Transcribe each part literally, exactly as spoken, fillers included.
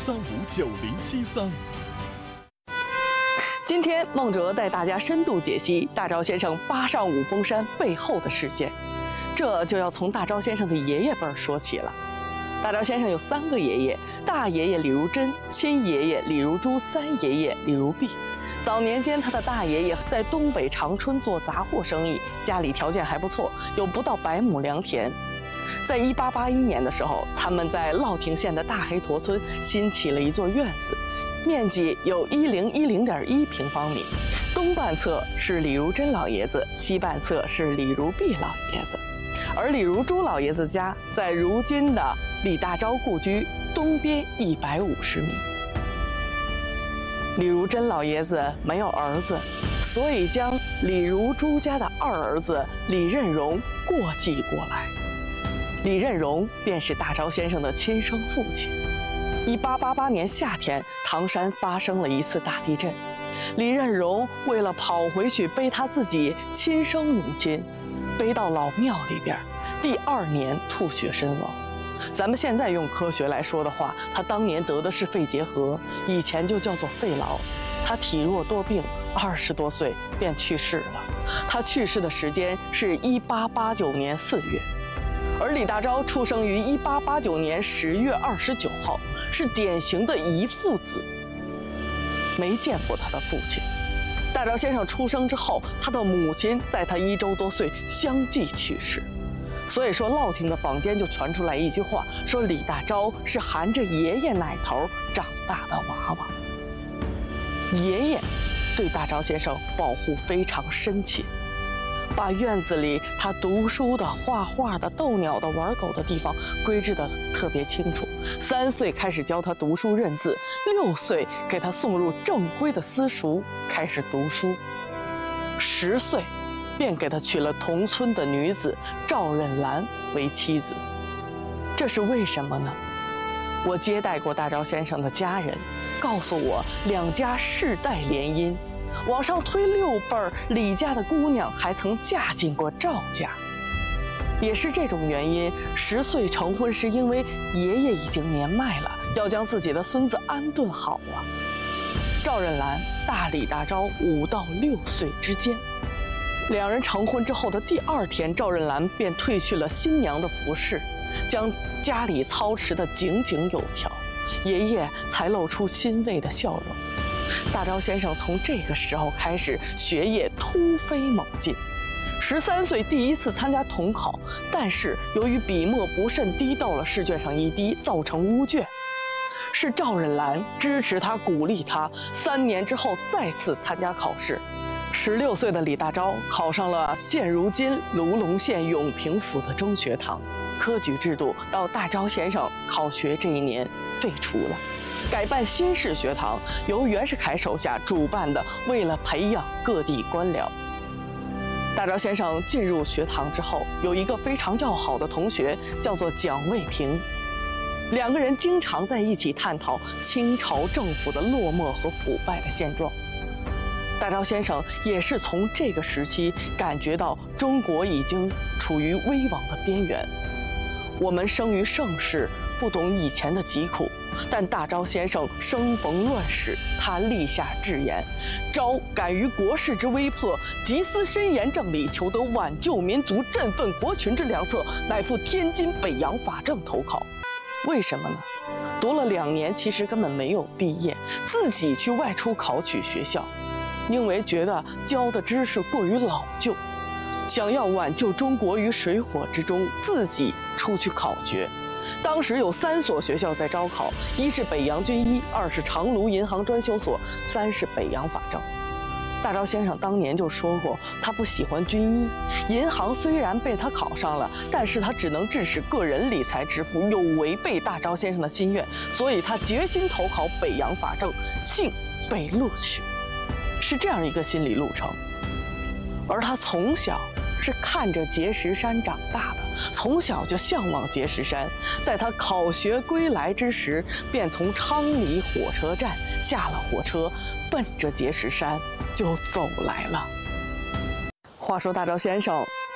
三五九零七三。 今天孟哲带大家深度解析大钊先生扒上五峰山背后的事件，这就要从大钊先生的爷爷辈儿说起了。大钊先生有三个爷爷：大爷爷李如珍、亲爷爷李如珠、三爷爷李如弼。早年间，他的大爷爷在东北长春做杂货生意，家里条件还不错，有不到百亩良田。在一八八一年的时候，他们在乐亭县的大黑坨村新起了一座院子，面积有一零一零点一平方米。东半侧是李如珍老爷子，西半侧是李如弼老爷子。而李如珠老爷子家在如今的李大钊故居东边一百五十米。李如珍老爷子没有儿子，所以将李如珠家的二儿子李任荣过继过来。李任荣便是大钊先生的亲生父亲。一八八八年夏天，唐山发生了一次大地震，李任荣为了跑回去背他自己亲生母亲，背到老庙里边，第二年吐血身亡。咱们现在用科学来说的话，他当年得的是肺结核，以前就叫做肺痨。他体弱多病，二十多岁便去世了。他去世的时间是一八八九年四月。而李大钊出生于一八八九年十月二十九号，是典型的遗父子，没见过他的父亲。大钊先生出生之后，他的母亲在他一周多岁相继去世，所以说乐亭的坊间就传出来一句话，说李大钊是含着爷爷奶头长大的娃娃。爷爷对大钊先生保护非常深切，把院子里他读书的、画画的、逗鸟的、玩狗的地方规制得特别清楚。三岁开始教他读书认字，六岁给他送入正规的私塾开始读书，十岁便给他娶了同村的女子赵任兰为妻子。这是为什么呢？我接待过大钊先生的家人，告诉我两家世代联姻。往上推六辈儿，李家的姑娘还曾嫁进过赵家，也是这种原因，十岁成婚是因为爷爷已经年迈了，要将自己的孙子安顿好啊。赵任兰大李大钊五到六岁之间，两人成婚之后的第二天，赵任兰便褪去了新娘的服饰，将家里操持得井井有条，爷爷才露出欣慰的笑容。大钊先生从这个时候开始学业突飞猛进，十三岁第一次参加统考，但是由于笔墨不慎滴到了试卷上一滴，造成乌卷。是赵任兰支持他、鼓励他，三年之后再次参加考试。十六岁的李大钊考上了现如今卢龙县永平府的中学堂，科举制度到大钊先生考学这一年废除了。改办新式学堂，由袁世凯手下主办的，为了培养各地官僚。大钊先生进入学堂之后，有一个非常要好的同学，叫做蒋渭平，两个人经常在一起探讨清朝政府的落寞和腐败的现状。大钊先生也是从这个时期感觉到中国已经处于危亡的边缘。我们生于盛世，不懂以前的疾苦，但大钊先生生逢乱世，他立下志言：钊敢于国事之危迫，急思深严正理，求得挽救民族、振奋国群之良策，乃赴天津北洋法政投考。为什么呢？读了两年，其实根本没有毕业，自己去外出考取学校，因为觉得教的知识过于老旧，想要挽救中国于水火之中，自己出去考学。当时有三所学校在招考，一是北洋军医，二是长卢银行专修所，三是北洋法政。大钊先生当年就说过，他不喜欢军医，银行虽然被他考上了，但是他只能致使个人理财致富，有违背大钊先生的心愿，所以他决心投考北洋法政，幸被录取，是这样一个心理路程。而他从小是看着碣石山长大的，从小就向往碣石山。在他考学归来之时，便从昌黎火车站下了火车，奔着碣石山就走来了。话说大钊先生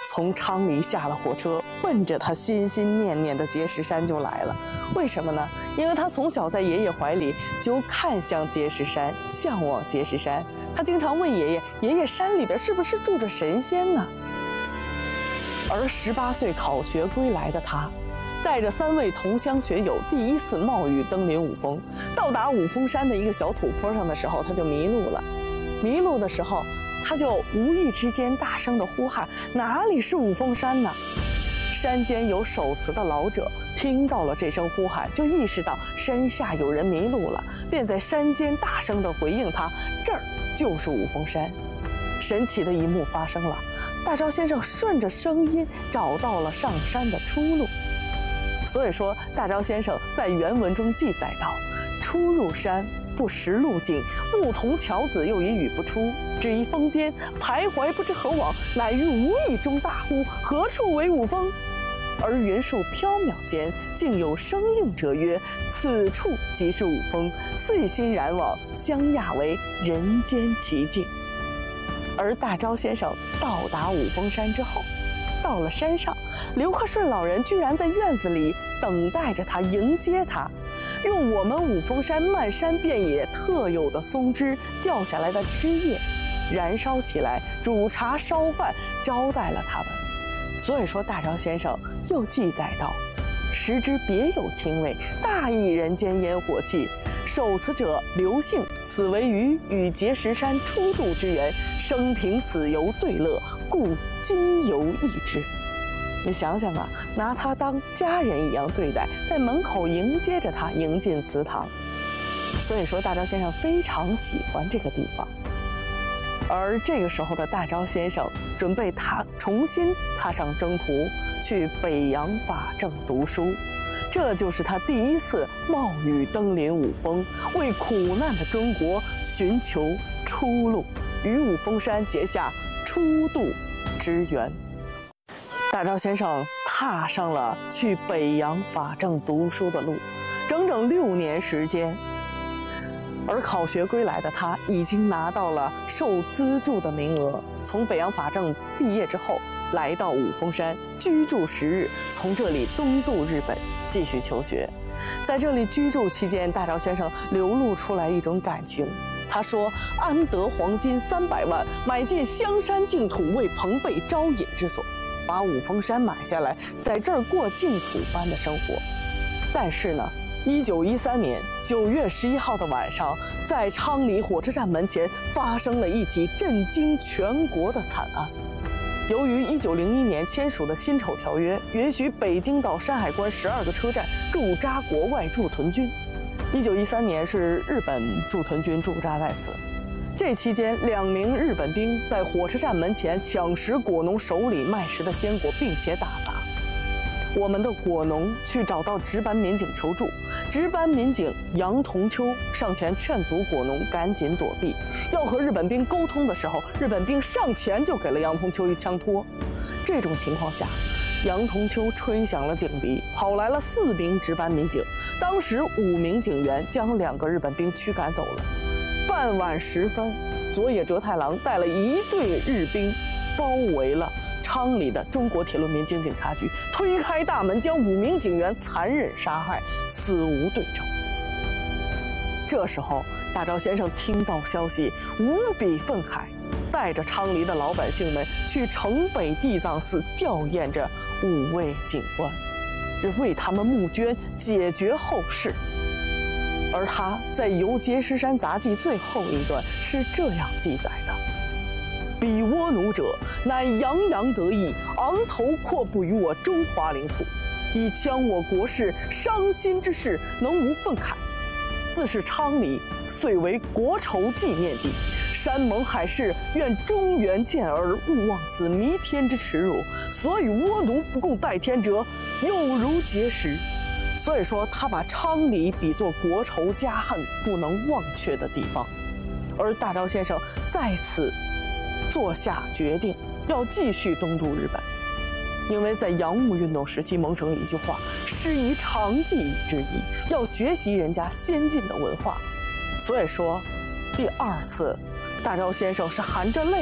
从昌黎下了火车，奔着他心心念念的碣石山就来了。为什么呢？因为他从小在爷爷怀里就看向碣石山，向往碣石山。他经常问爷爷：“爷爷，山里边是不是住着神仙呢？”而十八岁考学归来的他，带着三位同乡学友，第一次冒雨登临五峰。到达五峰山的一个小土坡上的时候，他就迷路了。迷路的时候，他就无意之间大声地呼喊：“哪里是五峰山呢？”山间有手持的老者听到了这声呼喊，就意识到山下有人迷路了，便在山间大声地回应他：“这儿就是五峰山。”神奇的一幕发生了，大钊先生顺着声音找到了上山的出路。所以说，大钊先生在原文中记载道：“初入山，不识路径，牧童樵子又已语不出，只一峰巅，徘徊不知何往，乃于无意中大呼：何处为五峰？而云树缥缈间，竟有声应者曰：此处即是五峰。遂欣然往，相讶为人间奇境。”而大钊先生到达五峰山之后，到了山上，刘克顺老人居然在院子里等待着他，迎接他，用我们五峰山漫山遍野特有的松枝掉下来的枝叶，燃烧起来，煮茶烧饭，招待了他们。所以说，大钊先生又记载道：“时之别有清味，大益人间烟火气。受此者刘姓，此为于与碣石山初度之缘，生平此游最乐，故今犹忆之。”你想想啊，拿他当家人一样对待，在门口迎接着他，迎进祠堂。所以说，大钊先生非常喜欢这个地方。而这个时候的大钊先生准备踏重新踏上征途，去北洋法政读书。这就是他第一次冒雨登临五峰，为苦难的中国寻求出路，与五峰山结下初度之缘。大钊先生踏上了去北洋法政读书的路，整整六年时间。而考学归来的他，已经拿到了受资助的名额，从北洋法政毕业之后，来到五峰山居住十日，从这里东渡日本继续求学。在这里居住期间，大钊先生流露出来一种感情。他说：“安得黄金三百万，买进香山净土，为朋辈招引之所，把五峰山买下来，在这儿过净土般的生活。”但是呢，一九一三年九月十一号的晚上，在昌黎火车站门前发生了一起震惊全国的惨案。由于一九零一年签署的辛丑条约，允许北京到山海关十二个车站驻扎国外驻屯军。一九一三年是日本驻屯军驻扎在此。这期间，两名日本兵在火车站门前抢食果农手里卖食的鲜果，并且打砸。我们的果农去找到值班民警求助，值班民警杨同秋上前劝阻果农赶紧躲避。要和日本兵沟通的时候，日本兵上前就给了杨同秋一枪托。这种情况下，杨同秋吹响了警笛，跑来了四名值班民警，当时五名警员将两个日本兵驱赶走了。傍晚时分，佐野哲太郎带了一队日兵包围了昌黎的中国铁路民警警察局，推开大门，将五名警员残忍杀害，死无对证。这时候，大钊先生听到消息，无比愤慨，带着昌黎的老百姓们去城北地藏寺吊唁着五位警官，为他们募捐，解决后事。而他在《游碣石山杂记》最后一段是这样记载的：“彼倭奴者，乃洋洋得意，昂头阔步于我中华领土，以戕我国事，伤心之事，能无愤慨？自是昌黎，遂为国仇纪念地。山盟海誓，愿中原健儿勿忘此弥天之耻辱。所与倭奴不共戴天者，有如碣石。”所以说，他把昌黎比作国仇家恨不能忘却的地方。而大钊先生在此做下决定，要继续东渡日本，因为在洋务运动时期萌生了一句话：“师夷长技以制夷”，要学习人家先进的文化。所以说，第二次，大钊先生是含着泪、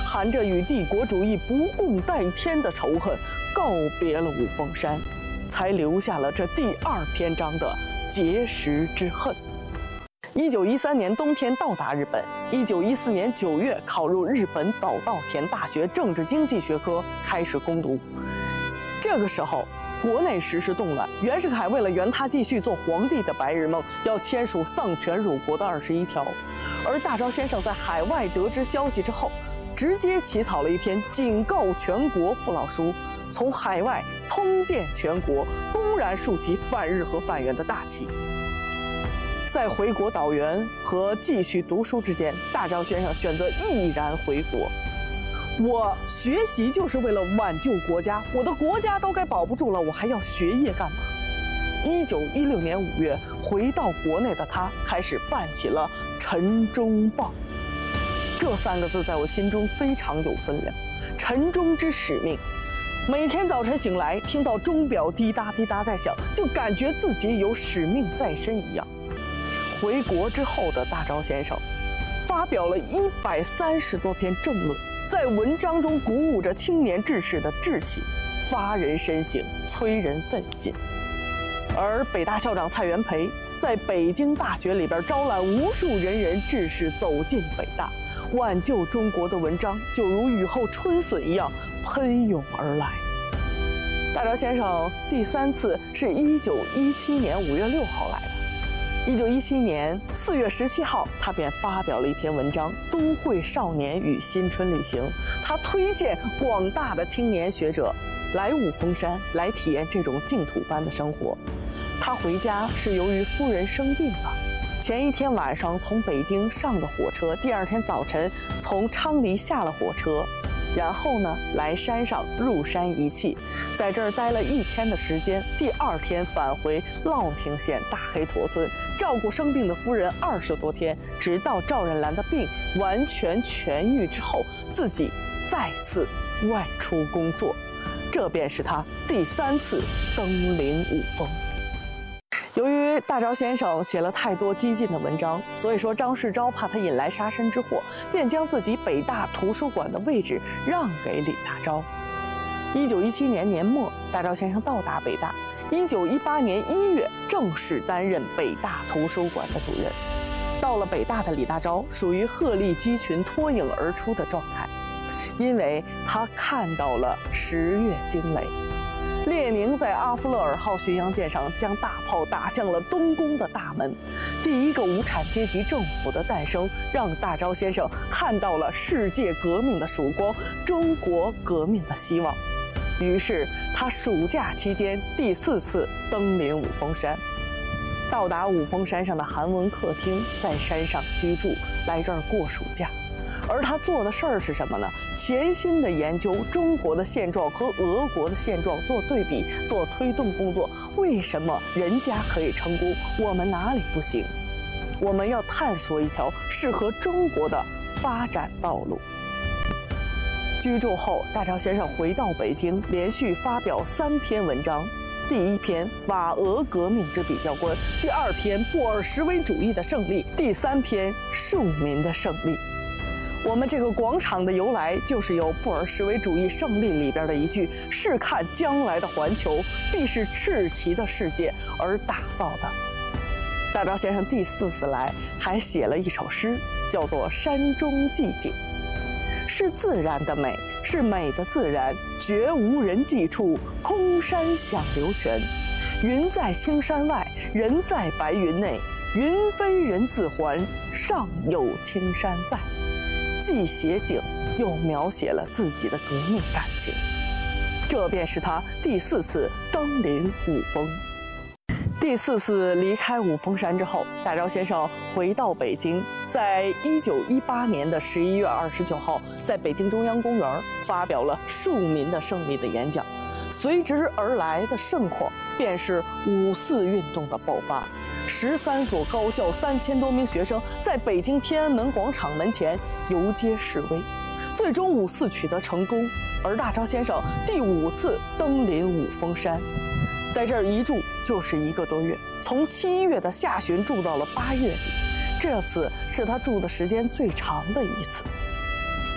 含着与帝国主义不共戴天的仇恨，告别了五峰山，才留下了这第二篇章的结识之恨。一九一三年冬天到达日本，一九一四年九月考入日本早稻田大学政治经济学科，开始攻读。这个时候，国内时事动乱，袁世凯为了圆他继续做皇帝的白日梦，要签署丧权辱国的二十一条。而大钊先生在海外得知消息之后，直接起草了一篇警告全国父老书，从海外通电全国，公然竖起反日和反袁的大旗。在回国导员和继续读书之间，大钊先生选择毅然回国。我学习就是为了挽救国家，我的国家都该保不住了，我还要学业干嘛？一九一六年五月，回到国内的他开始办起了《晨钟报》。这三个字在我心中非常有分量。晨钟之使命，每天早晨醒来，听到钟表滴答滴答在响，就感觉自己有使命在身一样。回国之后的大钊先生，发表了一百三十多篇政论，在文章中鼓舞着青年志士的志气，发人深省，催人奋进。而北大校长蔡元培在北京大学里边招揽无数仁人志士走进北大，挽救中国的文章就如雨后春笋一样喷涌而来。大钊先生第三次是一九一七年五月六号来的。一九一七年四月十七号，他便发表了一篇文章《都会少年与新春旅行》，他推荐广大的青年学者来五峰山，来体验这种净土般的生活。他回家是由于夫人生病了，前一天晚上从北京上的火车，第二天早晨从昌黎下了火车，然后呢来山上入山一气，在这儿待了一天的时间，第二天返回乐亭县大黑驼村，照顾生病的夫人二十多天，直到赵冉兰的病完全痊愈之后，自己再次外出工作。这便是他第三次登临五峰。由于大钊先生写了太多激进的文章，所以说张世钊怕他引来杀身之祸，便将自己北大图书馆的位置让给李大钊。一九一七年年末，大钊先生到达北大。一九一八年一月，正式担任北大图书馆的主任。到了北大的李大钊属于鹤立鸡群、脱颖而出的状态，因为他看到了十月惊雷。列宁在阿夫勒尔号巡洋舰上将大炮打向了东宫的大门，第一个无产阶级政府的诞生，让大钊先生看到了世界革命的曙光，中国革命的希望。于是他暑假期间第四次登临五峰山。到达五峰山上的韩文客厅，在山上居住，来这儿过暑假。而他做的事儿是什么呢？潜心的研究中国的现状和俄国的现状，做对比，做推动工作。为什么人家可以成功，我们哪里不行？我们要探索一条适合中国的发展道路。居住后，大钊先生回到北京，连续发表三篇文章。第一篇法俄革命之比较观，第二篇布尔什维主义的胜利，第三篇庶民的胜利。我们这个广场的由来，就是由布尔什维主义胜利里边的一句“试看将来的环球，必是赤旗的世界”而打造的。大钊先生第四次来，还写了一首诗，叫做《山中寂景》，是自然的美，是美的自然，绝无人迹处，空山响流泉。云在青山外，人在白云内，云飞人自还，上有青山在。既写景，又描写了自己的革命感情。这便是他第四次登临五峰。第四次离开五峰山之后，大钊先生回到北京，在一九一八年的十一月二十九号，在北京中央公园发表了《庶民的胜利》的演讲。随之而来的盛况，便是五四运动的爆发。十三所高校三千多名学生在北京天安门广场门前游街示威，最终五四取得成功。而大钊先生第五次登临五峰山，在这儿一住就是一个多月，从七月的下旬住到了八月底，这次是他住的时间最长的一次。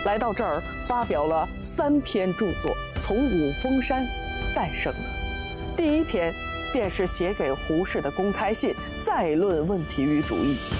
来到这儿发表了三篇著作，从五峰山诞生的。第一篇便是写给胡适的公开信《再论问题与主义》，